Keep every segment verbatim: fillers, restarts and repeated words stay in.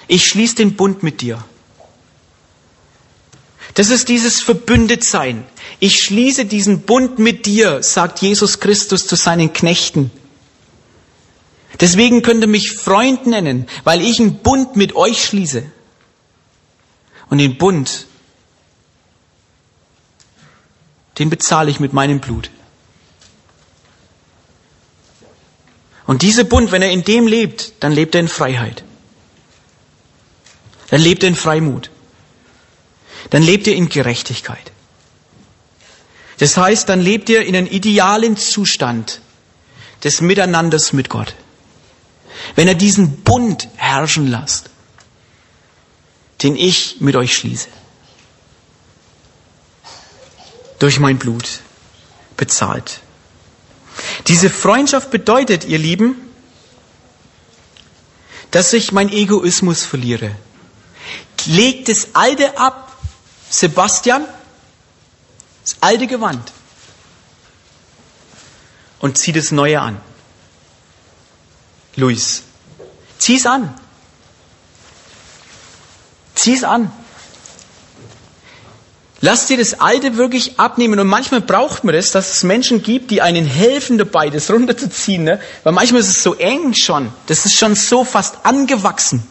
Ich schließe den Bund mit dir. Das ist dieses Verbündetsein. Ich schließe diesen Bund mit dir, sagt Jesus Christus zu seinen Knechten. Deswegen könnt ihr mich Freund nennen, weil ich einen Bund mit euch schließe. Und den Bund, den bezahle ich mit meinem Blut. Und dieser Bund, wenn er in dem lebt, dann lebt er in Freiheit. Dann lebt er in Freimut. Dann lebt er in Gerechtigkeit. Das heißt, dann lebt er in einem idealen Zustand des Miteinanders mit Gott. Wenn er diesen Bund herrschen lässt, den ich mit euch schließe. Durch mein Blut bezahlt. Diese Freundschaft bedeutet, ihr Lieben, dass ich meinen Egoismus verliere. Legt das Alte ab, Sebastian, das alte Gewand, und zieh das Neue an. Luis, zieh's an. Zieh's an. Lass dir das Alte wirklich abnehmen. Und manchmal braucht man das, dass es Menschen gibt, die einen helfen dabei, das runterzuziehen. Ne? Weil manchmal ist es so eng schon. Das ist schon so fast angewachsen.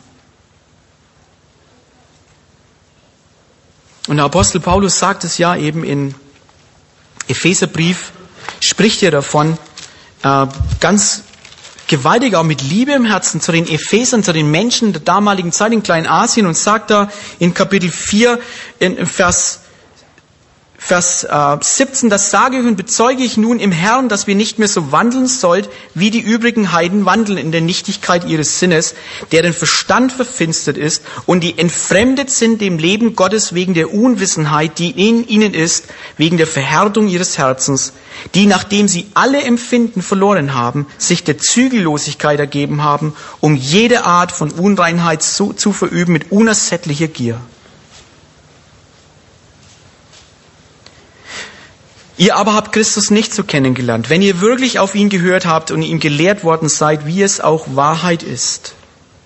Und der Apostel Paulus sagt es ja eben in Epheserbrief, spricht er davon, äh, ganz gewaltig auch mit Liebe im Herzen zu den Ephesern, zu den Menschen der damaligen Zeit in Kleinasien, und sagt da in Kapitel vier, in Vers, Vers äh, siebzehn, das sage ich und bezeuge ich nun im Herrn, dass wir nicht mehr so wandeln sollt, wie die übrigen Heiden wandeln in der Nichtigkeit ihres Sinnes, deren Verstand verfinstert ist und die entfremdet sind dem Leben Gottes wegen der Unwissenheit, die in ihnen ist, wegen der Verhärtung ihres Herzens, die, nachdem sie alle Empfinden verloren haben, sich der Zügellosigkeit ergeben haben, um jede Art von Unreinheit zu, zu verüben mit unersättlicher Gier. Ihr aber habt Christus nicht so kennengelernt, wenn ihr wirklich auf ihn gehört habt und ihm gelehrt worden seid, wie es auch Wahrheit ist.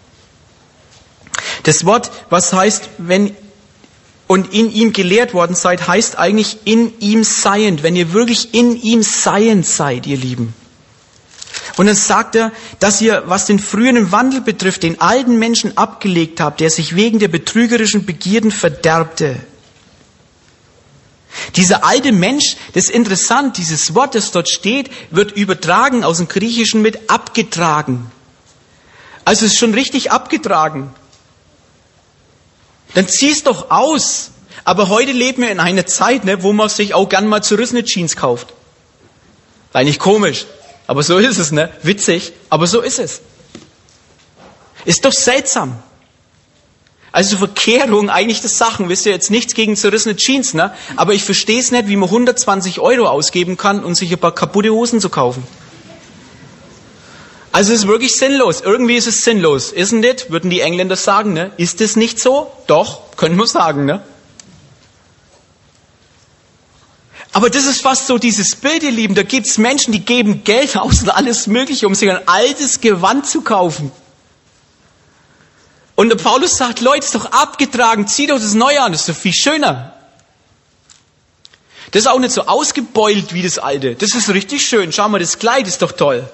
Das Wort, was heißt, wenn und in ihm gelehrt worden seid, heißt eigentlich in ihm seiend, wenn ihr wirklich in ihm seiend seid, ihr Lieben. Und dann sagt er, dass ihr, was den früheren Wandel betrifft, den alten Menschen abgelegt habt, der sich wegen der betrügerischen Begierden verderbte. Dieser alte Mensch, das ist interessant, dieses Wort, das dort steht, wird übertragen aus dem Griechischen mit abgetragen. Also es ist schon richtig abgetragen. Dann zieh's doch aus. Aber heute leben wir in einer Zeit, ne, wo man sich auch gern mal zerrissene Jeans kauft. Eigentlich komisch, aber so ist es, ne? Witzig, aber so ist es. Ist doch seltsam. Also Verkehrung, eigentlich das Sachen, wisst ihr, jetzt nichts gegen zerrissene Jeans, ne? Aber ich verstehe es nicht, wie man hundertzwanzig Euro ausgeben kann, um sich ein paar kaputte Hosen zu kaufen. Also es ist wirklich sinnlos. Irgendwie ist es sinnlos. Isn't it? Würden die Engländer sagen, ne? Ist es nicht so? Doch, können wir sagen, ne? Aber das ist fast so dieses Bild, ihr Lieben. Da gibt es Menschen, die geben Geld aus und alles Mögliche, um sich ein altes Gewand zu kaufen. Und der Paulus sagt, Leute, ist doch abgetragen, zieh doch das Neue an, das ist doch viel schöner. Das ist auch nicht so ausgebeult wie das Alte. Das ist richtig schön. Schau mal, das Kleid ist doch toll.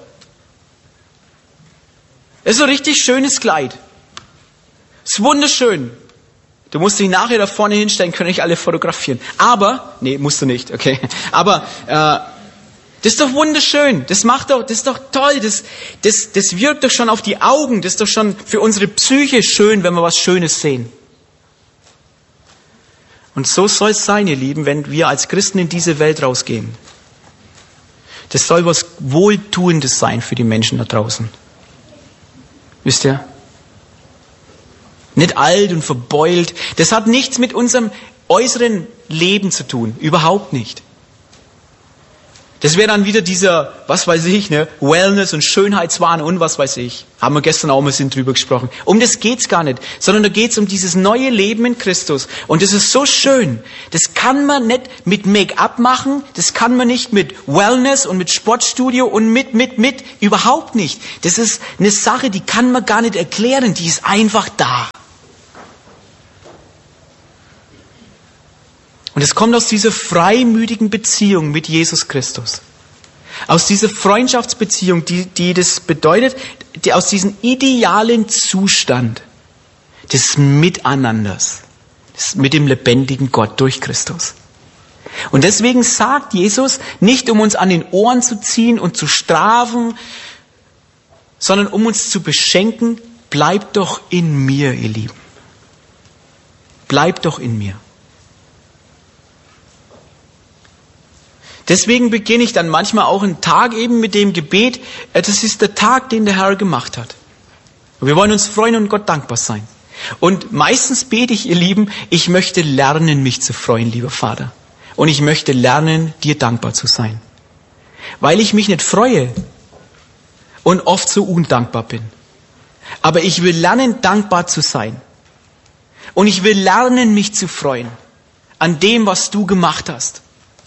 Das ist ein richtig schönes Kleid. Das ist wunderschön. Du musst dich nachher da vorne hinstellen, können euch alle fotografieren. Aber, nee, musst du nicht, okay. Aber, äh, das ist doch wunderschön. Das macht doch, das ist doch toll. Das, das, das wirkt doch schon auf die Augen. Das ist doch schon für unsere Psyche schön, wenn wir was Schönes sehen. Und so soll es sein, ihr Lieben, wenn wir als Christen in diese Welt rausgehen. Das soll was Wohltuendes sein für die Menschen da draußen. Wisst ihr? Nicht alt und verbeult. Das hat nichts mit unserem äußeren Leben zu tun. Überhaupt nicht. Das wäre dann wieder dieser, was weiß ich, ne, Wellness und Schönheitswahn und was weiß ich. Haben wir gestern auch mal drüber gesprochen. Um das geht's gar nicht, sondern da geht's um dieses neue Leben in Christus. Und das ist so schön. Das kann man nicht mit Make-up machen, das kann man nicht mit Wellness und mit Sportstudio und mit, mit, mit, überhaupt nicht. Das ist eine Sache, die kann man gar nicht erklären, die ist einfach da. Und es kommt aus dieser freimütigen Beziehung mit Jesus Christus. Aus dieser Freundschaftsbeziehung, die, die das bedeutet, die, aus diesem idealen Zustand des Miteinanders, des, mit dem lebendigen Gott durch Christus. Und deswegen sagt Jesus, nicht um uns an den Ohren zu ziehen und zu strafen, sondern um uns zu beschenken, bleibt doch in mir, ihr Lieben. Bleibt doch in mir. Deswegen beginne ich dann manchmal auch einen Tag eben mit dem Gebet, das ist der Tag, den der Herr gemacht hat. Und wir wollen uns freuen und Gott dankbar sein. Und meistens bete ich, ihr Lieben, ich möchte lernen, mich zu freuen, lieber Vater. Und ich möchte lernen, dir dankbar zu sein. Weil ich mich nicht freue und oft so undankbar bin. Aber ich will lernen, dankbar zu sein. Und ich will lernen, mich zu freuen an dem, was du gemacht hast.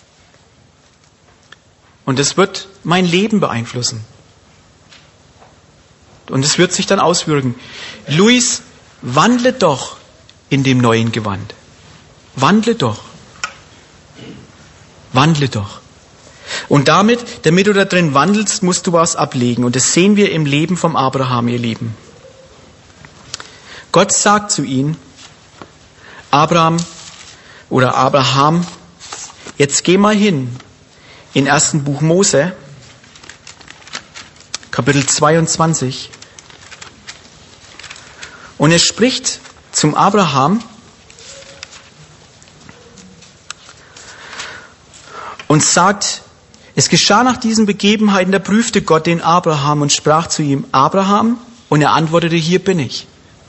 Und es wird mein Leben beeinflussen. Und es wird sich dann auswirken. Luis, wandle doch in dem neuen Gewand. Wandle doch. Wandle doch. Und damit, damit du da drin wandelst, musst du was ablegen. Und das sehen wir im Leben vom Abraham, ihr Lieben. Gott sagt zu ihm, Abraham oder Abraham, jetzt geh mal hin in ersten Buch Mose, Kapitel zweiundzwanzig. Und er spricht zum Abraham und sagt, es geschah nach diesen Begebenheiten, da prüfte Gott den Abraham und sprach zu ihm, Abraham, und er antwortete, hier bin ich.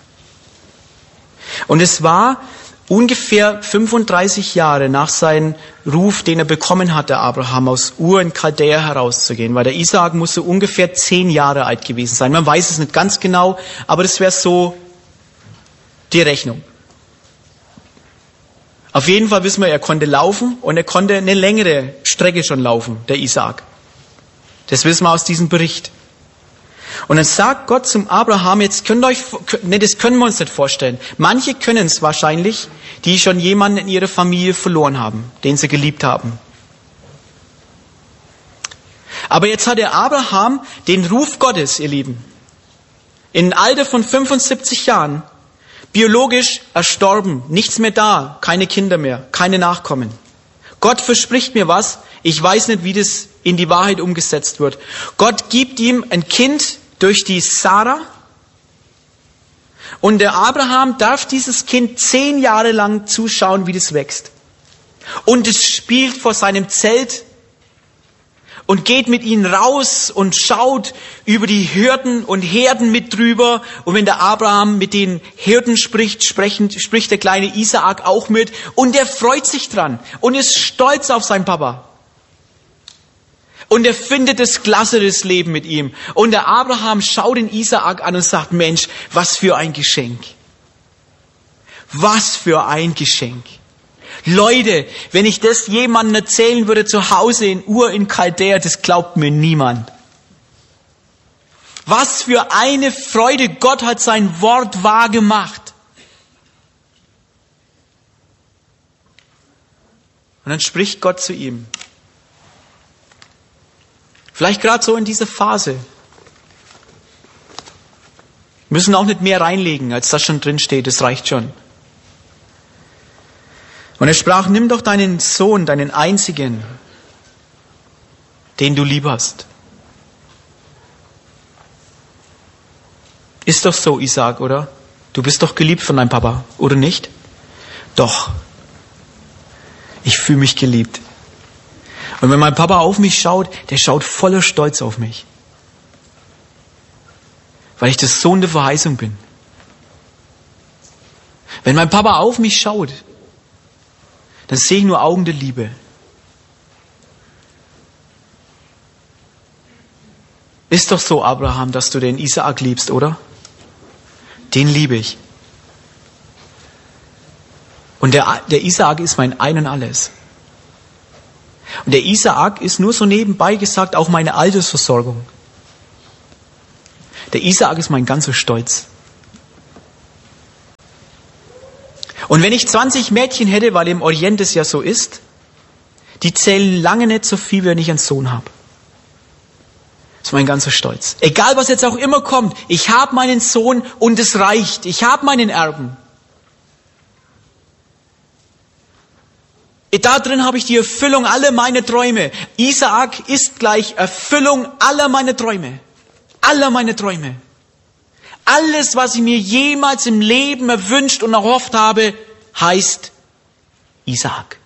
Und es war ungefähr fünfunddreißig Jahre nach seinem Ruf, den er bekommen hatte, Abraham, aus Ur in Chaldäa herauszugehen, weil der Isaak musste ungefähr zehn Jahre alt gewesen sein. Man weiß es nicht ganz genau, aber das wäre so die Rechnung. Auf jeden Fall wissen wir, er konnte laufen und er konnte eine längere Strecke schon laufen, der Isaak. Das wissen wir aus diesem Bericht. Und dann sagt Gott zum Abraham, jetzt könnt ihr euch, ne, das können wir uns nicht vorstellen. Manche können es wahrscheinlich, die schon jemanden in ihrer Familie verloren haben, den sie geliebt haben. Aber jetzt hat der Abraham den Ruf Gottes, ihr Lieben, im Alter von fünfundsiebzig Jahren, biologisch erstorben, nichts mehr da, keine Kinder mehr, keine Nachkommen. Gott verspricht mir was, ich weiß nicht, wie das in die Wahrheit umgesetzt wird. Gott gibt ihm ein Kind durch die Sarah und der Abraham darf dieses Kind zehn Jahre lang zuschauen, wie das wächst. Und es spielt vor seinem Zelt und geht mit ihnen raus und schaut über die Hürden und Herden mit drüber. Und wenn der Abraham mit den Hirten spricht, sprechen, spricht der kleine Isaak auch mit. Und er freut sich dran und ist stolz auf seinen Papa. Und er findet es klasse, das Leben mit ihm. Und der Abraham schaut den Isaak an und sagt, Mensch, was für ein Geschenk. Was für ein Geschenk. Leute, wenn ich das jemandem erzählen würde zu Hause in Ur in Chaldäa, das glaubt mir niemand. Was für eine Freude, Gott hat sein Wort wahr gemacht. Und dann spricht Gott zu ihm. Vielleicht gerade so in dieser Phase. Wir müssen auch nicht mehr reinlegen, als das schon drin steht, das reicht schon. Und er sprach, nimm doch deinen Sohn, deinen einzigen, den du lieb hast. Ist doch so, Isaak, oder? Du bist doch geliebt von deinem Papa, oder nicht? Doch. Ich fühle mich geliebt. Und wenn mein Papa auf mich schaut, der schaut voller Stolz auf mich. Weil ich der Sohn der Verheißung bin. Wenn mein Papa auf mich schaut, dann sehe ich nur Augen der Liebe. Ist doch so, Abraham, dass du den Isaak liebst, oder? Den liebe ich. Und der, der Isaak ist mein Ein und Alles. Und der Isaak ist nur so nebenbei gesagt auch meine Altersversorgung. Der Isaak ist mein ganzer Stolz. Und wenn ich zwanzig Mädchen hätte, weil im Orient es ja so ist, die zählen lange nicht so viel, wenn ich einen Sohn habe. Das ist mein ganzer Stolz. Egal, was jetzt auch immer kommt, ich habe meinen Sohn und es reicht. Ich habe meinen Erben. Da drin habe ich die Erfüllung aller meiner Träume. Isaak ist gleich Erfüllung aller meiner Träume. Aller meiner Träume. Alles, was ich mir jemals im Leben erwünscht und erhofft habe, heißt Isaak.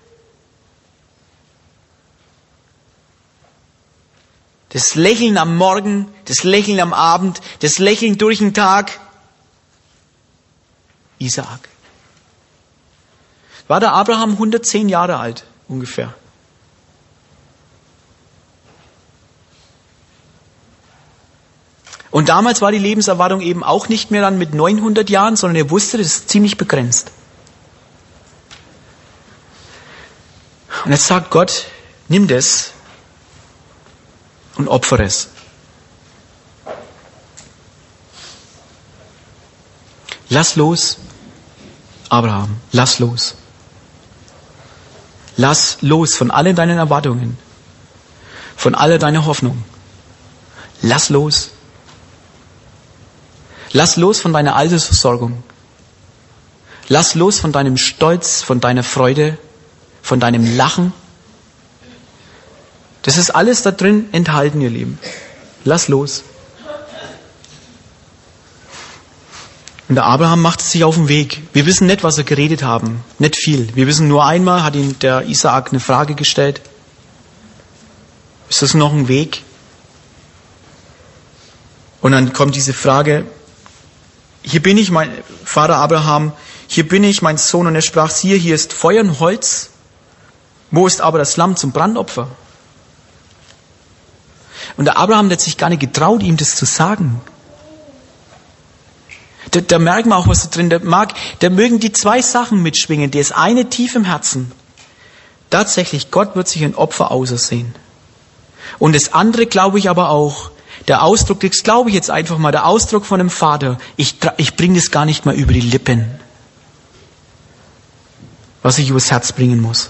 Das Lächeln am Morgen, das Lächeln am Abend, das Lächeln durch den Tag. Isaak. War der Abraham hundertzehn Jahre alt, ungefähr. Und damals war die Lebenserwartung eben auch nicht mehr dann mit neunhundert Jahren, sondern er wusste, das ist ziemlich begrenzt. Und jetzt sagt Gott, nimm das und opfere es. Lass los, Abraham, lass los. Lass los von allen deinen Erwartungen, von all deiner Hoffnung. Lass los. Lass los von deiner Altersversorgung. Lass los von deinem Stolz, von deiner Freude, von deinem Lachen. Das ist alles da drin enthalten, ihr Lieben. Lass los. Und der Abraham macht sich auf den Weg. Wir wissen nicht, was er geredet haben. Nicht viel. Wir wissen nur einmal, hat ihm der Isaak eine Frage gestellt. Ist das noch ein Weg? Und dann kommt diese Frage, hier bin ich, mein Vater Abraham, hier bin ich, mein Sohn. Und er sprach, siehe, hier ist Feuer und Holz. Wo ist aber das Lamm zum Brandopfer? Und der Abraham hat sich gar nicht getraut, ihm das zu sagen. Da, da merkt man auch, was da drin, da mag, da mögen die zwei Sachen mitschwingen. Das eine tief im Herzen. Tatsächlich, Gott wird sich ein Opfer ausersehen. Und das andere glaube ich aber auch, der Ausdruck, das glaube ich jetzt einfach mal, der Ausdruck von dem Vater, ich, ich bringe das gar nicht mal über die Lippen, was ich übers Herz bringen muss.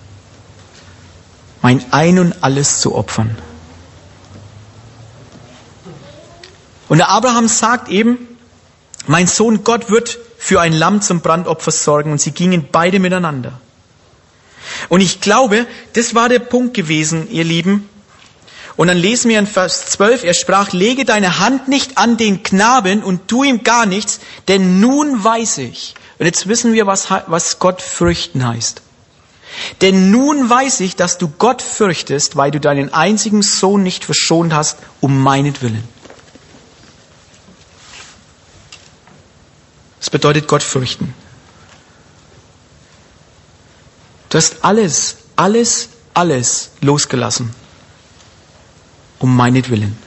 Mein Ein und Alles zu opfern. Und der Abraham sagt eben, mein Sohn Gott wird für ein Lamm zum Brandopfer sorgen, und sie gingen beide miteinander. Und ich glaube, das war der Punkt gewesen, ihr Lieben. Und dann lesen wir in Vers zwölf, er sprach, lege deine Hand nicht an den Knaben und tu ihm gar nichts, denn nun weiß ich. Und jetzt wissen wir, was, was Gott fürchten heißt. Denn nun weiß ich, dass du Gott fürchtest, weil du deinen einzigen Sohn nicht verschont hast, um meinetwillen. Das bedeutet Gott fürchten. Du hast alles, alles, alles losgelassen. Um meinetwillen.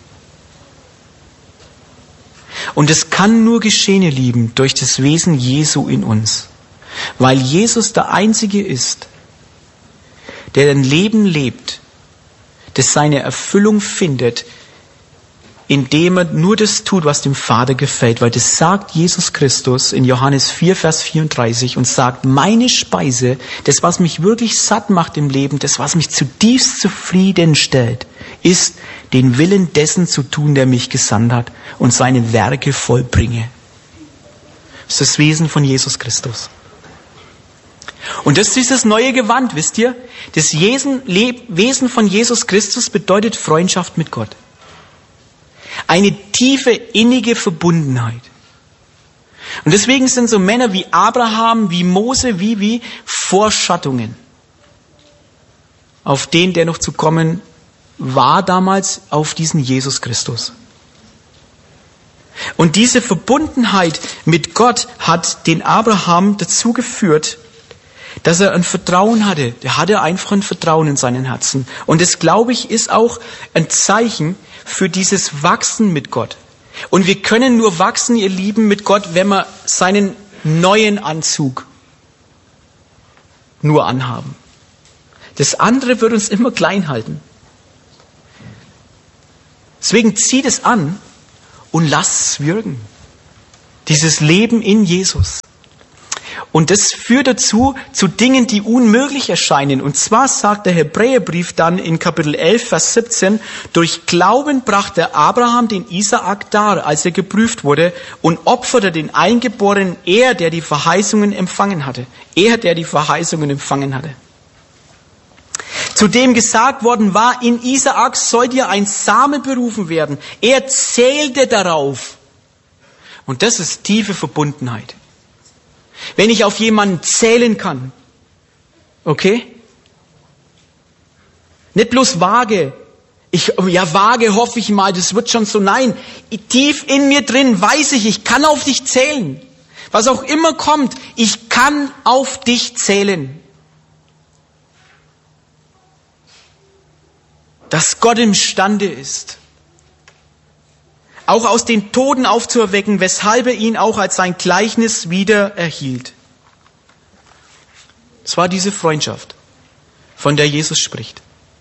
Und es kann nur geschehen, ihr Lieben, durch das Wesen Jesu in uns. Weil Jesus der Einzige ist, der ein Leben lebt, das seine Erfüllung findet, indem er nur das tut, was dem Vater gefällt. Weil das sagt Jesus Christus in Johannes vier, Vers vierunddreißig und sagt, meine Speise, das, was mich wirklich satt macht im Leben, das, was mich zutiefst zufriedenstellt, ist, den Willen dessen zu tun, der mich gesandt hat und seine Werke vollbringe. Das ist das Wesen von Jesus Christus. Und das ist das neue Gewand, wisst ihr? Das Wesen von Jesus Christus bedeutet Freundschaft mit Gott. Eine tiefe, innige Verbundenheit. Und deswegen sind so Männer wie Abraham, wie Mose, wie, wie Vorschattungen auf den, der noch zu kommen war damals, auf diesen Jesus Christus. Und diese Verbundenheit mit Gott hat den Abraham dazu geführt, dass er ein Vertrauen hatte. Der hatte einfach ein Vertrauen in seinem Herzen. Und das, glaube ich, ist auch ein Zeichen für dieses Wachsen mit Gott. Und wir können nur wachsen, ihr Lieben, mit Gott, wenn wir seinen neuen Anzug nur anhaben. Das andere wird uns immer klein halten. Deswegen zieht es an und lasst es wirken. Dieses Leben in Jesus. Und das führt dazu, zu Dingen, die unmöglich erscheinen. Und zwar sagt der Hebräerbrief dann in Kapitel elf, Vers siebzehn, durch Glauben brachte Abraham den Isaak dar, als er geprüft wurde, und opferte den Eingeborenen, er, der die Verheißungen empfangen hatte. Er, der die Verheißungen empfangen hatte. Zu dem gesagt worden war, in Isaak soll dir ein Same berufen werden. Er zählte darauf. Und das ist tiefe Verbundenheit. Wenn ich auf jemanden zählen kann, okay? Nicht bloß vage. Ich, ja, vage hoffe ich mal, das wird schon so. Nein, tief in mir drin weiß ich, ich kann auf dich zählen. Was auch immer kommt, ich kann auf dich zählen. Dass Gott imstande ist, auch aus den Toten aufzuerwecken, weshalb er ihn auch als sein Gleichnis wieder erhielt. Es war diese Freundschaft, von der Jesus spricht.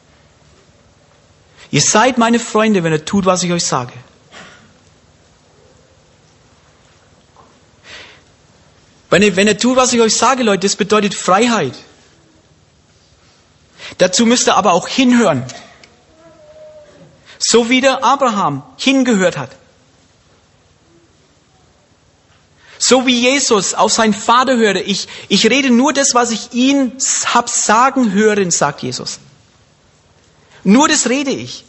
Ihr seid meine Freunde, wenn ihr tut, was ich euch sage. Wenn ihr, wenn ihr tut, was ich euch sage, Leute, das bedeutet Freiheit. Dazu müsst ihr aber auch hinhören. So wie der Abraham hingehört hat. So wie Jesus auf seinen Vater hörte. Ich, ich rede nur das, was ich ihn hab sagen hören, sagt Jesus. Nur das rede ich.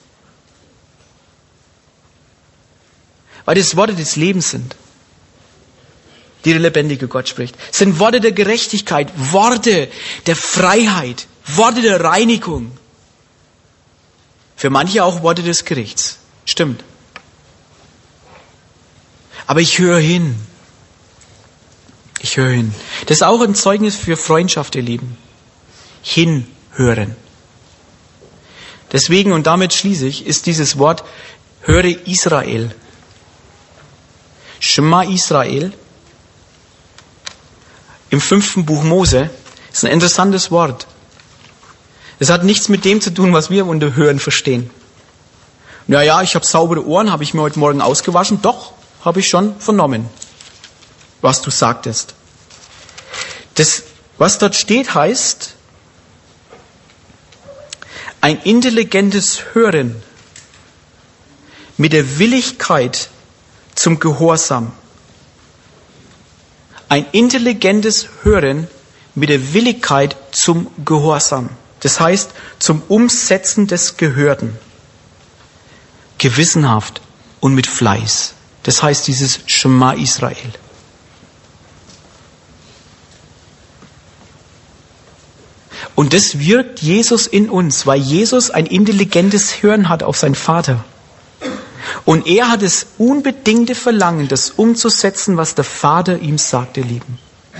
Weil das Worte des Lebens sind, die der lebendige Gott spricht. Es sind Worte der Gerechtigkeit, Worte der Freiheit, Worte der Reinigung. Für manche auch Worte des Gerichts. Stimmt. Aber ich höre hin. Ich höre hin. Das ist auch ein Zeugnis für Freundschaft, ihr Lieben. Hinhören. Deswegen, und damit schließe ich, ist dieses Wort, höre Israel. Shema Israel. Im fünften Buch Mose ist ein interessantes Wort. Es hat nichts mit dem zu tun, was wir unter Hören verstehen. Naja, ich habe saubere Ohren, habe ich mir heute Morgen ausgewaschen. Doch, habe ich schon vernommen, was du sagtest. Das, was dort steht, heißt, ein intelligentes Hören mit der Willigkeit zum Gehorsam. Ein intelligentes Hören mit der Willigkeit zum Gehorsam. Das heißt, zum Umsetzen des Gehörten. Gewissenhaft und mit Fleiß. Das heißt dieses Shema Israel. Und das wirkt Jesus in uns, weil Jesus ein intelligentes Hören hat auf seinen Vater. Und er hat das unbedingte Verlangen, das umzusetzen, was der Vater ihm sagt, ihr Lieben.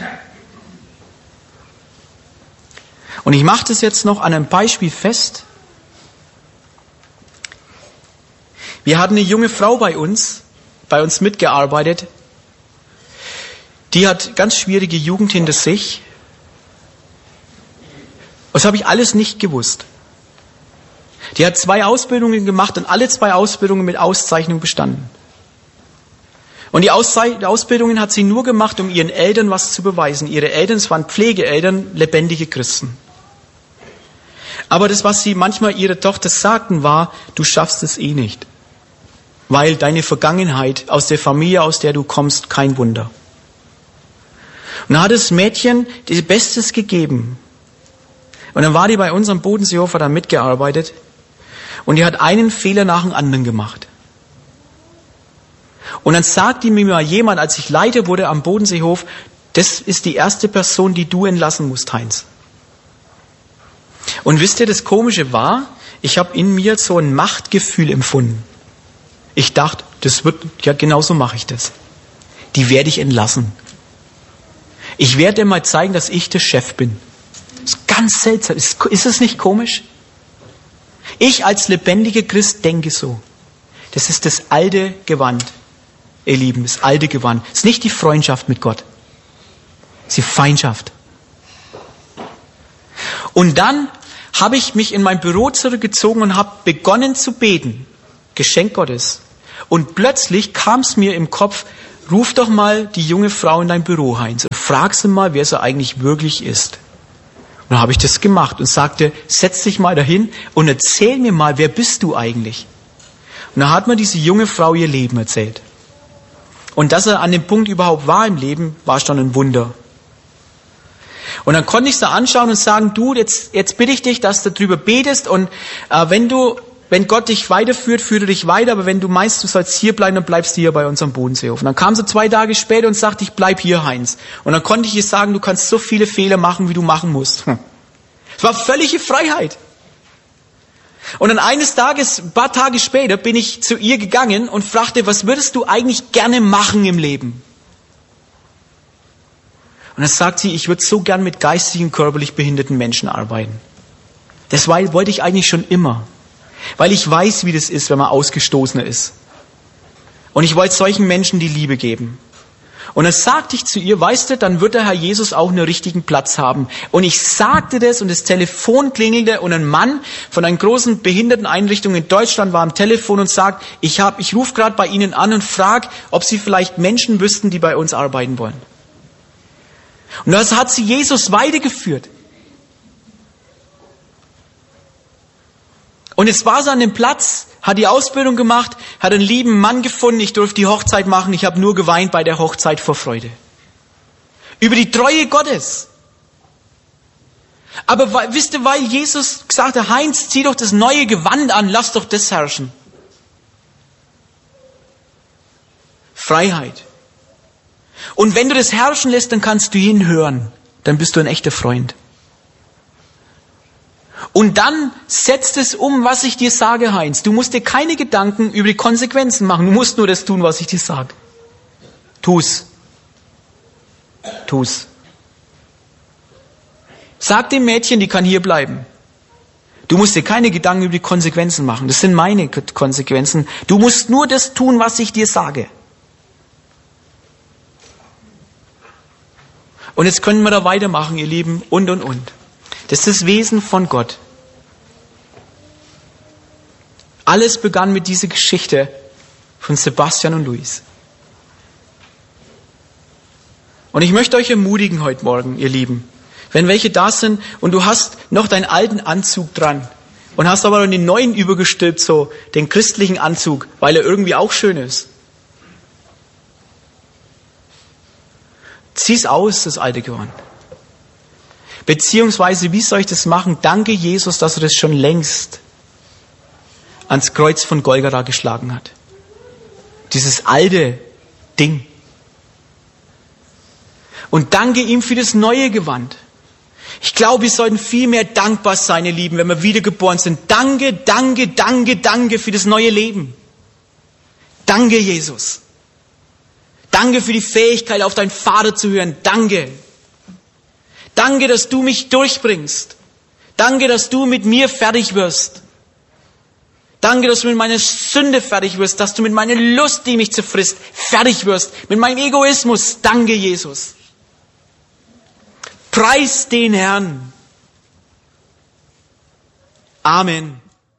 Und ich mache das jetzt noch an einem Beispiel fest. Wir hatten eine junge Frau bei uns, bei uns mitgearbeitet. Die hat ganz schwierige Jugend hinter sich. Das habe ich alles nicht gewusst. Die hat zwei Ausbildungen gemacht und alle zwei Ausbildungen mit Auszeichnung bestanden. Und die Ausbildungen hat sie nur gemacht, um ihren Eltern was zu beweisen. Ihre Eltern, es waren Pflegeeltern, lebendige Christen. Aber das, was sie manchmal ihrer Tochter sagten, war, du schaffst es eh nicht. Weil deine Vergangenheit aus der Familie, aus der du kommst, kein Wunder. Und da hat das Mädchen das Bestes gegeben. Und dann war die bei uns am Bodenseehof, hat da mitgearbeitet. Und die hat einen Fehler nach dem anderen gemacht. Und dann sagte mir mal jemand, als ich Leiter wurde am Bodenseehof, das ist die erste Person, die du entlassen musst, Heinz. Und wisst ihr, das Komische war, ich habe in mir so ein Machtgefühl empfunden. Ich dachte, das wird, ja genau so mache ich das. Die werde ich entlassen. Ich werde dir mal zeigen, dass ich der Chef bin. Das ist ganz seltsam. Ist, ist es nicht komisch? Ich als lebendiger Christ denke so. Das ist das alte Gewand, ihr Lieben, das alte Gewand. Das ist nicht die Freundschaft mit Gott. Das ist die Feindschaft. Und dann habe ich mich in mein Büro zurückgezogen und habe begonnen zu beten. Geschenk Gottes. Und plötzlich kam es mir im Kopf, ruf doch mal die junge Frau in dein Büro, Heinz, und frag sie mal, wer sie eigentlich wirklich ist. Und dann habe ich das gemacht und sagte, setz dich mal dahin und erzähl mir mal, wer bist du eigentlich? Und dann hat mir diese junge Frau ihr Leben erzählt. Und dass er an dem Punkt überhaupt war im Leben, war schon ein Wunder. Und dann konnte ich sie anschauen und sagen, du, jetzt, jetzt bitte ich dich, dass du darüber betest und äh, wenn du, wenn Gott dich weiterführt, führt er dich weiter, aber wenn du meinst, du sollst hier bleiben, dann bleibst du hier bei uns am Bodenseehof. Und dann kam sie zwei Tage später und sagte, ich bleib hier, Heinz. Und dann konnte ich ihr sagen, du kannst so viele Fehler machen, wie du machen musst. Hm. Es war völlige Freiheit. Und dann eines Tages, ein paar Tage später, bin ich zu ihr gegangen und fragte, was würdest du eigentlich gerne machen im Leben? Und dann sagt sie, ich würde so gern mit geistig und körperlich behinderten Menschen arbeiten. Das wollte ich eigentlich schon immer. Weil ich weiß, wie das ist, wenn man Ausgestoßener ist. Und ich wollte solchen Menschen die Liebe geben. Und dann sagte ich zu ihr, weißt du, dann wird der Herr Jesus auch einen richtigen Platz haben. Und ich sagte das und das Telefon klingelte und ein Mann von einer großen Behinderteneinrichtung in Deutschland war am Telefon und sagt, ich, hab, ich rufe gerade bei Ihnen an und frage, ob Sie vielleicht Menschen wüssten, die bei uns arbeiten wollen. Und das hat sie Jesus weitergeführt. Und jetzt war sie an dem Platz, hat die Ausbildung gemacht, hat einen lieben Mann gefunden, ich durfte die Hochzeit machen, ich habe nur geweint bei der Hochzeit vor Freude. Über die Treue Gottes. Aber wisst ihr, weil Jesus gesagt hat, Heinz, zieh doch das neue Gewand an, lass doch das herrschen. Freiheit. Und wenn du das herrschen lässt, dann kannst du hinhören. Dann bist du ein echter Freund. Und dann setzt es um, was ich dir sage, Heinz. Du musst dir keine Gedanken über die Konsequenzen machen. Du musst nur das tun, was ich dir sage. Tu's. Tu's. Sag dem Mädchen, die kann hier bleiben. Du musst dir keine Gedanken über die Konsequenzen machen. Das sind meine Konsequenzen. Du musst nur das tun, was ich dir sage. Und jetzt können wir da weitermachen, ihr Lieben, und, und, und. Das ist das Wesen von Gott. Alles begann mit dieser Geschichte von Sebastian und Luis. Und ich möchte euch ermutigen heute Morgen, ihr Lieben, wenn welche da sind und du hast noch deinen alten Anzug dran und hast aber noch den neuen übergestülpt, so den christlichen Anzug, weil er irgendwie auch schön ist. Zieh's aus, das alte Gewand. Beziehungsweise, wie soll ich das machen? Danke Jesus, dass er das schon längst ans Kreuz von Golgatha geschlagen hat. Dieses alte Ding. Und danke ihm für das neue Gewand. Ich glaube, wir sollten viel mehr dankbar sein, ihr Lieben, wenn wir wiedergeboren sind. Danke, danke, danke, danke für das neue Leben. Danke, Jesus. Danke für die Fähigkeit, auf deinen Vater zu hören. Danke. Danke, dass du mich durchbringst. Danke, dass du mit mir fertig wirst. Danke, dass du mit meiner Sünde fertig wirst, dass du mit meiner Lust, die mich zerfrisst, fertig wirst. Mit meinem Egoismus. Danke, Jesus. Preis den Herrn. Amen.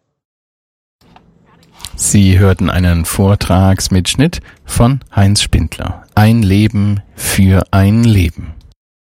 Sie hörten einen Vortragsmitschnitt von Heinz Spindler. Ein Leben für ein Leben.